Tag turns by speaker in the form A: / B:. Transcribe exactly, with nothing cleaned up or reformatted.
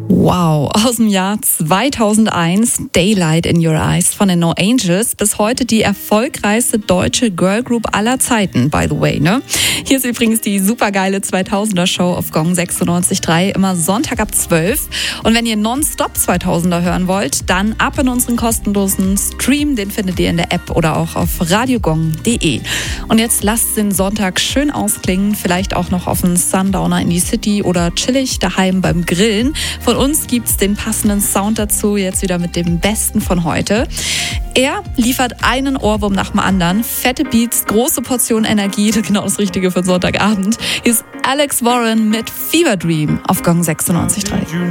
A: Wow, aus dem Jahr zweitausendeins, Daylight in Your Eyes von den No Angels, bis heute die erfolgreichste deutsche Girlgroup aller Zeiten, by the way, ne? Hier ist übrigens die supergeile zweitausender Show auf Gong sechsundneunzig Komma drei, immer Sonntag ab zwölf. Und wenn ihr nonstop zweitausender hören wollt, dann ab in unseren kostenlosen Stream, den findet ihr in der App oder auch auf radiogong punkt de. Und jetzt lasst den Sonntag schön ausklingen, vielleicht auch noch auf einen Sundowner in die City oder chillig daheim beim Grillen. Von uns gibt's den passenden Sound dazu, jetzt wieder mit dem Besten von heute. Er liefert einen Ohrwurm nach dem anderen, fette Beats, große Portion Energie, genau das Richtige für Sonntagabend. Hier ist Alex Warren mit Fever Dream auf Gong sechsundneunzig Komma drei.